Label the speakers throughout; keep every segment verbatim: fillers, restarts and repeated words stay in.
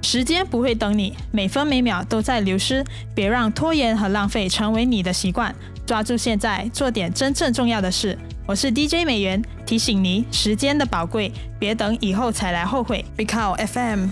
Speaker 1: 时间不会等你，每分每秒都在流失，别让拖延和浪费成为你的习惯，抓住现在，做点真正重要的事。我是 D J 美元，提醒你时间的宝贵，别等以后才来后悔。Big Cow F M。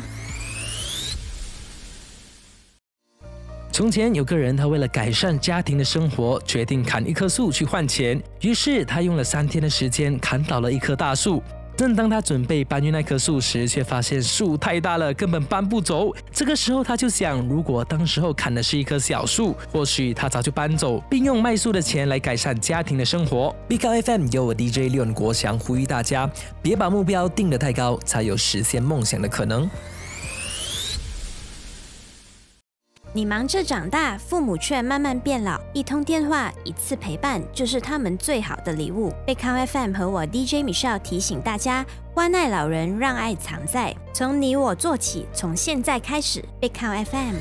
Speaker 2: 从前有个人，他为了改善家庭的生活，决定砍一棵树去换钱。于是他用了三天的时间砍倒了一棵大树。正当他准备搬运那棵树时，却发现树太大了，根本搬不走。这个时候他就想，如果当时候砍的是一棵小树，或许他早就搬走，并用卖树的钱来改善家庭的生活。Big Cow F M 由我 D J 廖国祥呼吁大家，别把目标定得太高，才有实现梦想的可能。
Speaker 3: 你忙着长大，父母却慢慢变老，一通电话，一次陪伴，就是他们最好的礼物。Big Cow F M 和我 D J Michelle 提醒大家，关爱老人，让爱藏在，从你我做起，从现在开始。Big Cow F M。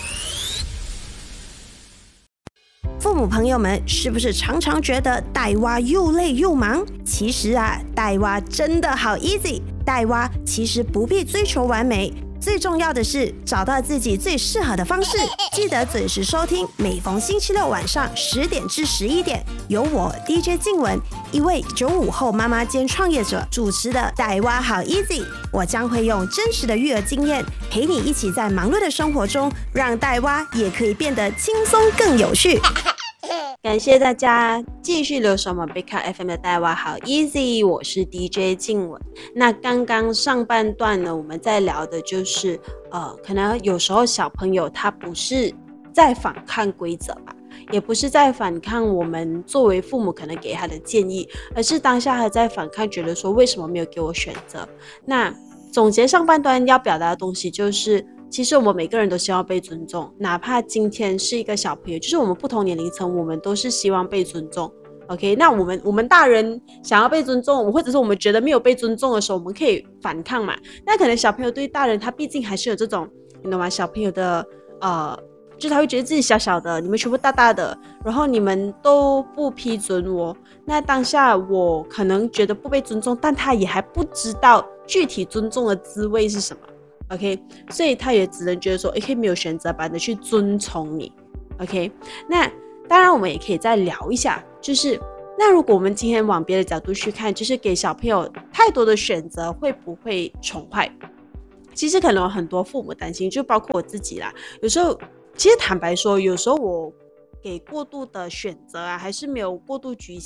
Speaker 4: 父母朋友们，是不是常常觉得带娃又累又忙？其实啊，带娃真的好 easy。带娃其实不必追求完美。最重要的是找到自己最适合的方式，记得准时收听，每逢星期六晚上十点至十一点，由我 D J 静雯，一位九五后妈妈兼创业者主持的带娃好 easy。我将会用真实的育儿经验，陪你一起在忙碌的生活中，让带娃也可以变得轻松更有趣。感谢大家继续留守我们 Big Cow F M 的带娃好 easy， 我是 D J 静雯。那刚刚上半段呢，我们在聊的就是呃，可能有时候小朋友他不是在反抗规则吧，也不是在反抗我们作为父母可能给他的建议，而是当下还在反抗，觉得说为什么没有给我选择。那总结上半段要表达的东西就是，其实我们每个人都希望被尊重，哪怕今天是一个小朋友，就是我们不同年龄层，我们都是希望被尊重。OK， 那我们我们大人想要被尊重，或者是我们觉得没有被尊重的时候，我们可以反抗嘛。那可能小朋友对大人，他毕竟还是有这种，你懂吗？小朋友的呃，就是他会觉得自己小小的，你们全部大大的，然后你们都不批准我。那当下我可能觉得不被尊重，但他也还不知道具体尊重的滋味是什么。OK， 所以他也只能觉得说 OK 没有选择般的去遵从你。 OK， 那当然我们也可以再聊一下，就是那如果我们今天往别的角度去看，就是给小朋友太多的选择会不会宠坏？其实可能有很多父母担心，就包括我自己啦，有时候其实坦白说，有时候我给过度的选择啊，还是没有过度局